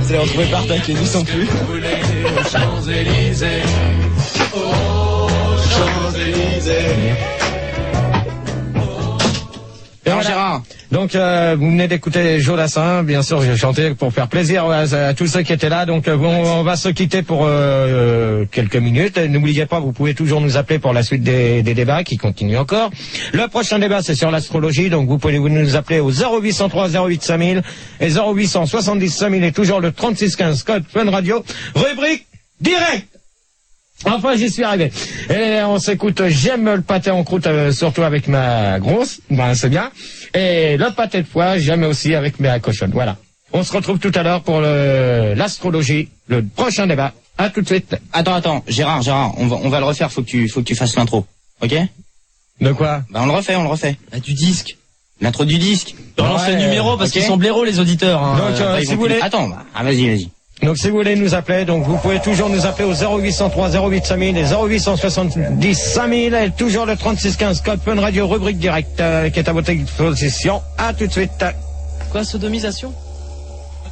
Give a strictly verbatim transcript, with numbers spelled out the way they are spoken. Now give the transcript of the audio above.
Vous allez retrouver par avec les nuits sont plus. Champs-Élysées. Oh, Champs-Élysées. Et voilà. Gérard. Donc euh, vous venez d'écouter Joe Dassin, bien sûr j'ai chanté pour faire plaisir à, à tous ceux qui étaient là, donc euh, on, on va se quitter pour euh, quelques minutes. N'oubliez pas, vous pouvez toujours nous appeler pour la suite des, des débats qui continuent encore. Le prochain débat c'est sur l'astrologie, donc vous pouvez nous appeler au zéro huit cent trois zéro huit cinq mille et zéro huit cent soixante-dix cinq mille et toujours le trente-six quinze code Fun Radio, rubrique direct. Enfin, j'y suis arrivé. Et on s'écoute, j'aime le pâté en croûte, euh, surtout avec ma grosse, ben c'est bien. Et le pâté de foie, j'aime aussi avec ma cochonne. Voilà. On se retrouve tout à l'heure pour le, l'astrologie, le prochain débat. À tout de suite. Attends, attends, Gérard, Gérard, on va, on va le refaire, faut que tu, faut que tu fasses l'intro. Ok? De quoi? Bah, on le refait, on le refait. Ah, du disque. L'intro du disque. Dans Ouais, l'ancien numéro, parce okay. qu'ils sont blaireaux, les auditeurs, hein. Donc, euh, Bah, si vous voulez. Attends, bah, ah, vas-y, vas-y. Donc si vous voulez nous appeler, donc vous pouvez toujours nous appeler au zéro huit cent trois zéro huit cinq mille et zéro huit cent soixante-dix cinq mille et toujours le trente-six quinze code Fun Radio rubrique direct euh, qui est à votre disposition. À tout de suite. Quoi, sodomisation?